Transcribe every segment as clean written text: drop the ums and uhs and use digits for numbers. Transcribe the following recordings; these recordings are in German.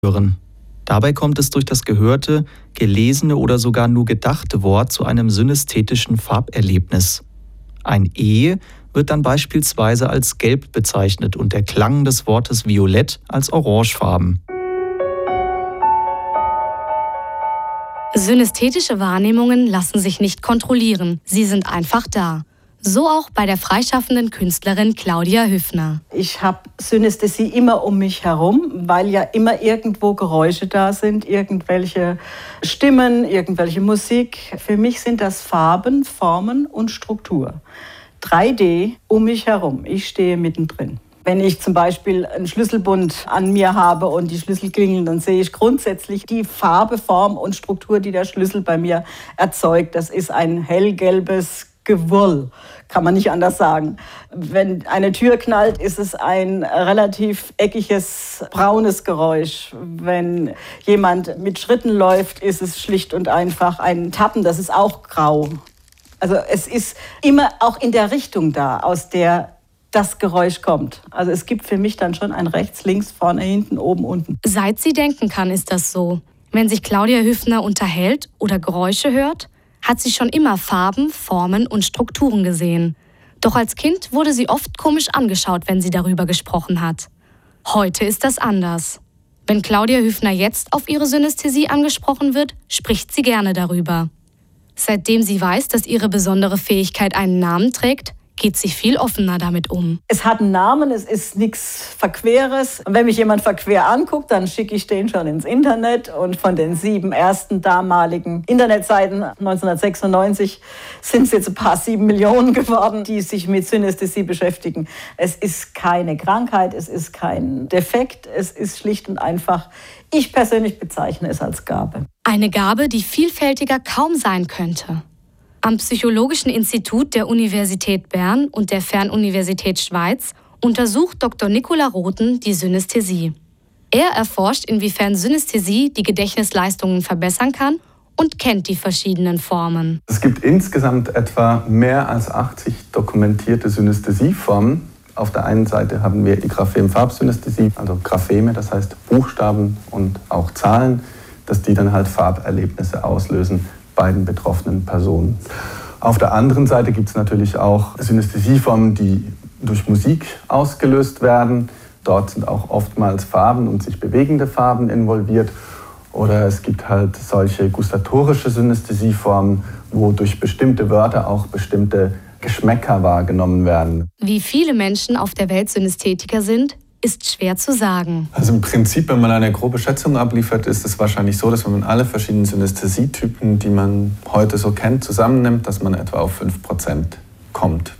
hören. Dabei kommt es durch das gehörte, gelesene oder sogar nur gedachte Wort zu einem synästhetischen Farberlebnis. Ein E wird dann beispielsweise als gelb bezeichnet und der Klang des Wortes violett als orangefarben. Synästhetische Wahrnehmungen lassen sich nicht kontrollieren, sie sind einfach da. So auch bei der freischaffenden Künstlerin Claudia Hüffner. Ich habe Synästhesie immer um mich herum, weil ja immer irgendwo Geräusche da sind, irgendwelche Stimmen, irgendwelche Musik. Für mich sind das Farben, Formen und Struktur. 3D um mich herum. Ich stehe mittendrin. Wenn ich zum Beispiel einen Schlüsselbund an mir habe und die Schlüssel klingeln, dann sehe ich grundsätzlich die Farbe, Form und Struktur, die der Schlüssel bei mir erzeugt. Das ist ein hellgelbes Gewurl, kann man nicht anders sagen. Wenn eine Tür knallt, ist es ein relativ eckiges, braunes Geräusch. Wenn jemand mit Schritten läuft, ist es schlicht und einfach ein Tappen, das ist auch grau. Also es ist immer auch in der Richtung da, aus der das Geräusch kommt. Also es gibt für mich dann schon ein rechts, links, vorne, hinten, oben, unten. Seit sie denken kann, ist das so. Wenn sich Claudia Hüffner unterhält oder Geräusche hört, hat sie schon immer Farben, Formen und Strukturen gesehen. Doch als Kind wurde sie oft komisch angeschaut, wenn sie darüber gesprochen hat. Heute ist das anders. Wenn Claudia Hüffner jetzt auf ihre Synästhesie angesprochen wird, spricht sie gerne darüber. Seitdem sie weiß, dass ihre besondere Fähigkeit einen Namen trägt, geht sie viel offener damit um. Es hat einen Namen, es ist nichts Verqueres. Und wenn mich jemand verquer anguckt, dann schicke ich den schon ins Internet. Und von den 7 ersten damaligen Internetseiten 1996 sind es jetzt ein paar 7 Millionen geworden, die sich mit Synästhesie beschäftigen. Es ist keine Krankheit, es ist kein Defekt, es ist schlicht und einfach, ich persönlich bezeichne es als Gabe. Eine Gabe, die vielfältiger kaum sein könnte. Am Psychologischen Institut der Universität Bern und der Fernuniversität Schweiz untersucht Dr. Nicola Rothen die Synästhesie. Er erforscht, inwiefern Synästhesie die Gedächtnisleistungen verbessern kann und kennt die verschiedenen Formen. Es gibt insgesamt etwa mehr als 80 dokumentierte Synästhesieformen. Auf der einen Seite haben wir die Graphem-Farbsynästhesie, also Grapheme, das heißt Buchstaben und auch Zahlen, dass die dann halt Farberlebnisse auslösen bei den betroffenen Personen. Auf der anderen Seite gibt es natürlich auch Synästhesieformen, die durch Musik ausgelöst werden. Dort sind auch oftmals Farben und sich bewegende Farben involviert. Oder es gibt halt solche gustatorische Synästhesieformen, wo durch bestimmte Wörter auch bestimmte Geschmäcker wahrgenommen werden. Wie viele Menschen auf der Welt Synästhetiker sind, ist schwer zu sagen. Also im Prinzip, wenn man eine grobe Schätzung abliefert, ist es wahrscheinlich so, dass wenn man alle verschiedenen Synästhesietypen, die man heute so kennt, zusammennimmt, dass man etwa auf 5% kommt.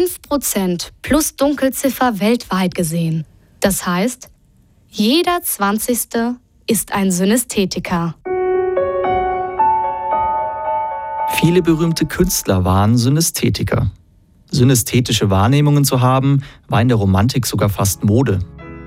5% plus Dunkelziffer weltweit gesehen. Das heißt, jeder 20. ist ein Synästhetiker. Viele berühmte Künstler waren Synästhetiker. Synästhetische Wahrnehmungen zu haben, war in der Romantik sogar fast Mode.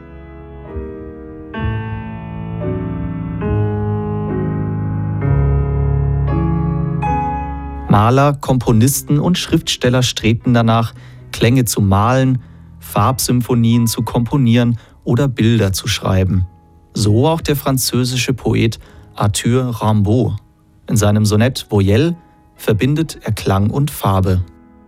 Maler, Komponisten und Schriftsteller strebten danach, Klänge zu malen, Farbsymphonien zu komponieren oder Bilder zu schreiben. So auch der französische Poet Arthur Rimbaud. In seinem Sonett Voyelle verbindet er Klang und Farbe.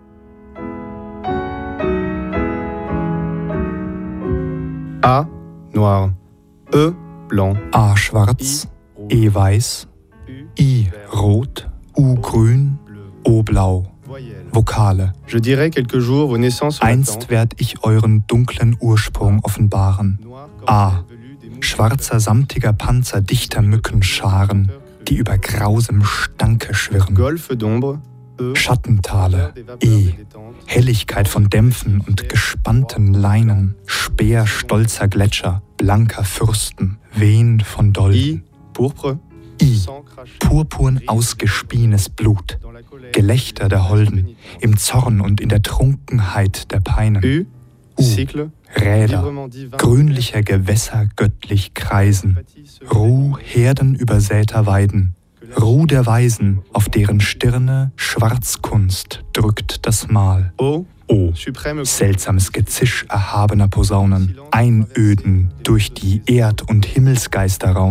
A, noir. E, blanc. A, schwarz. E, weiß. I, rot. U, grün. O, blau. Vokale. Je dirai quelques jours vos naissances. Einst werd ich euren dunklen Ursprung offenbaren. A, schwarzer samtiger Panzer dichter Mückenscharen, die über grausem Stanke schwirren. Golfe d'ombre. Schattentale. E, Helligkeit von Dämpfen und gespannten Leinen, Speer stolzer Gletscher, blanker Fürsten, Wehen von Dolden. I, pourpre. I, purpurn ausgespienes Blut, Gelächter der Holden, im Zorn und in der Trunkenheit der Peinen. U, cycle. Räder, grünlicher Gewässer göttlich kreisen, Ruh Herden übersäter Weiden, Ruh der Weisen, auf deren Stirne Schwarzkunst drückt das Mal. O, Oh, seltsames Gezisch erhabener Posaunen, Einöden durch die Erd- und Himmelsgeister